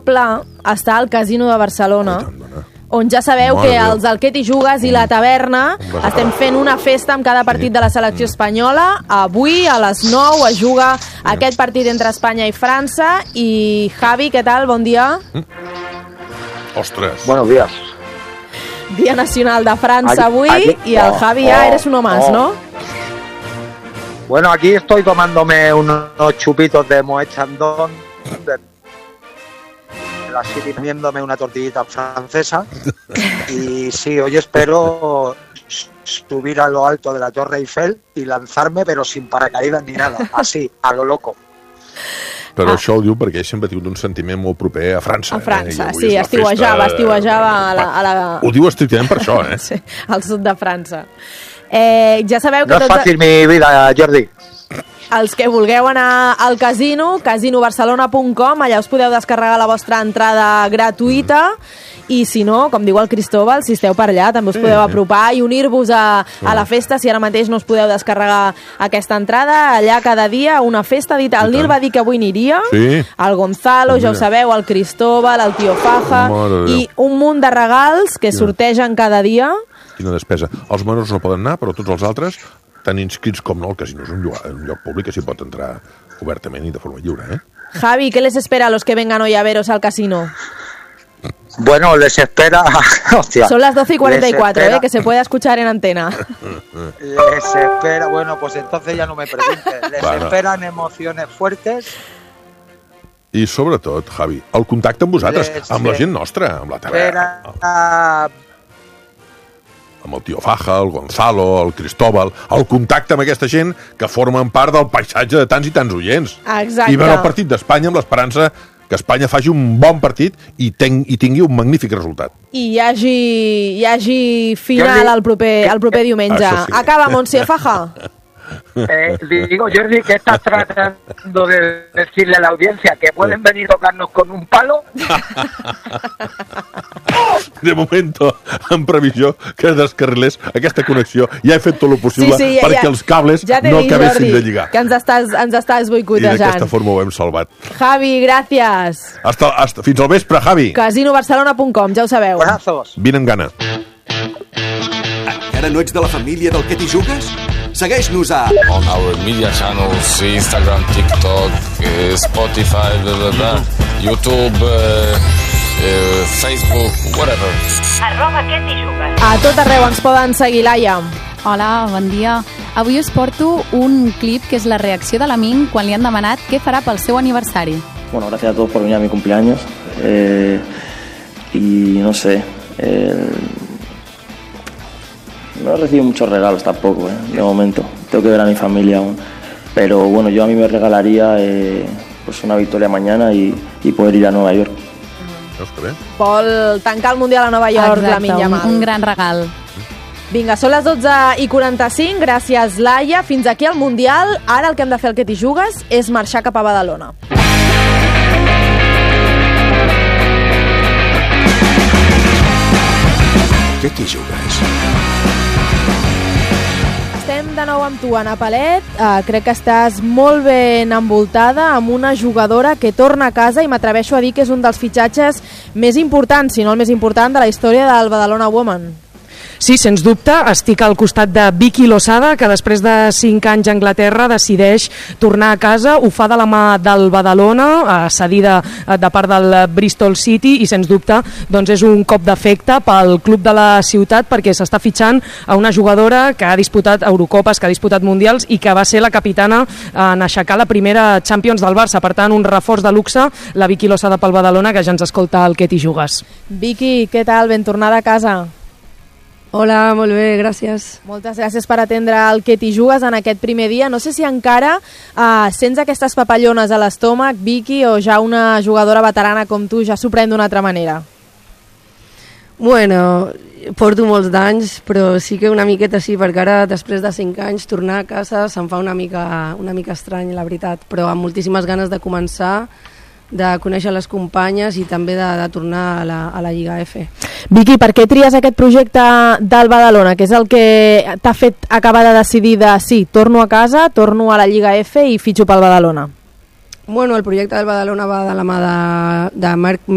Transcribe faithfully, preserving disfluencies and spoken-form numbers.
pla està al Casino de Barcelona, on ja sabeu Mare que Déu. els del Què t'hi jugues i la taverna estem fent una festa amb cada partit de la selecció espanyola. Avui a les nou es juga aquest partit entre Espanya i França. I Javi, què tal? Bon dia. Ostres. Buenos días. Dia nacional de França Aquí- avui aquí- i el oh, Javi ja oh, eres uno más, oh. ¿no? Bueno, aquí estoy tomándome unos chupitos de Moet Chandon, de la City, comiéndome una tortillita francesa. Y sí, hoy espero subir a lo alto de la Torre Eiffel y lanzarme, pero sin paracaídas ni nada, así, a lo loco. Però Ah. això ho diu perquè ell sempre ha tingut un sentiment molt proper a França. A França, eh? I avui sí, és la estiuejava, festa, estiuejava a la- a la- Ho diu estrictament per això, eh? Sí, al sud de França. Eh, ja sabeu que No es tots fácil mi vida, Jordi. els que vulgueu anar al casino, casino barcelona punt com, allà us podeu descarregar la vostra entrada gratuïta. I si no, com diu el Cristóbal, si esteu per allà també us podeu apropar i unir-vos a, a la festa. Si ara mateix no us podeu descarregar aquesta entrada, allà cada dia una festa. Dit, el Nil va dir que avui aniria, Sí. el Gonzalo, Pues ja ho mira. sabeu, el Cristóbal, el Tio Faja, Mare de Déu. i un munt de regals que sortegen cada dia. Quina despesa. Els menors no poden anar, però tots els altres estan inscrits com no. El casino és un lloc, un lloc públic que s'hi pot entrar obertament i de forma lliure, eh? Javi, ¿qué les espera a los que vengan hoy a veros al casino? Bueno, les espera... Hostia, Son las doce y cuarenta y les cuatro, espera- eh, que se puede escuchar en antena. Les espera... Bueno, pues entonces ya no me preguntes. Les Bueno. esperan emociones fuertes. I sobretot, Javi, el contacte amb vosaltres, Les amb la gent nostra, amb la taverna, Espera... amb el tio Faja, el Gonzalo, el Cristóbal, el contacte amb aquesta gent que formen part del paisatge de tants i tants oients. Exacte. I veure el partit d'Espanya amb l'esperança que Espanya faci un bon partit i, ten, i tingui un magnífic resultat. I hi hagi, hi hagi final Jordi, el proper, el proper diumenge. Això sí. Acaba, Montse Faja. Eh, digo, Jordi, que estás tratando de decirle a la audiencia que pueden venir a tocarnos con un palo. De momento, en previsió que es descarrilés aquesta connexió, ja he fet tot el possible ja, perquè ja. els cables Ja t'he no dit, acabessin Jordi, de lligar. que ens estàs, ens estàs I boicotejant. d'aquesta forma ho hem salvat. Javi, gràcies. Hasta, hasta, fins al vespre, Javi. casino barcelona punt com, ja ho sabeu. Abrazos. Vine amb gana. Encara no ets de la família del Què t'hi jugues? Segueix-nos a on our media channels, Instagram, TikTok, uh, Spotify, blah, blah, blah, YouTube, uh, uh, Facebook, whatever. Arroba Què t'hi jugues. A tot arreu ens poden seguir, Laia. Hola, bon dia. Avui us porto un clip que és la reacció de l'Amin quan li han demanat què farà pel seu aniversari. Bueno, gracias a todos por venir a mi cumpleaños. Eh, y no sé, eh, no he recibido muchos regalos tampoco, eh, de momento. Tengo que ver a mi familia aún. Pero bueno, yo a mí me regalaría eh, pues una victoria mañana y, y poder ir a Nueva York. Està bé. Vol tancar el Mundial a Nova York, Lamine un, Yamal. un gran regal. Vinga, són les dotze i quaranta-cinc. Gràcies, Laia. Fins aquí el Mundial. Ara el que hem de fer el que t'hi jugues és marxar cap a Badalona. Què t'hi jugues? Estem de nou amb tu, Anna Palet. Uh, crec que estàs molt ben envoltada amb una jugadora que torna a casa i m'atreveixo a dir que és un dels fitxatges més importants, si no el més important, de la història del Badalona Women. Sí, sens dubte, estic al costat de Vicky Losada, que després de cinc anys a Anglaterra decideix tornar a casa, ho fa de la mà del Badalona, eh, cedida de part del Bristol City, i sens dubte doncs és un cop d'efecte pel club de la ciutat, perquè s'està fitxant a una jugadora que ha disputat Eurocopes, que ha disputat Mundials i que va ser la capitana en aixecar la primera Champions del Barça. Per tant, un reforç de luxe, la Vicky Losada pel Badalona, que ja ens escolta el Què t'hi jugues. Vicky, què tal? Ben tornada a casa. Hola, molt bé, gràcies. Moltes gràcies per atendre el Que t'hi jugues en aquest primer dia. No sé si encara uh, sents aquestes papallones a l'estómac, Vicky, o ja una jugadora veterana com tu ja s'ho pren d'una altra manera. Bueno, porto molts d'anys, però sí que una miqueta sí, perquè ara, després de cinc anys, tornar a casa se'm fa una mica, una mica estrany, la veritat, però amb moltíssimes ganes de començar, de conèixer les companyes i també de, de tornar a la, a la Lliga F. Vicky, per què tries aquest projecte del Badalona, que és el que t'ha fet acabar de decidir de sí, torno a casa, torno a la Lliga F i fitxo pel Badalona? Bueno, el projecte del Badalona va de la mà de, de Marc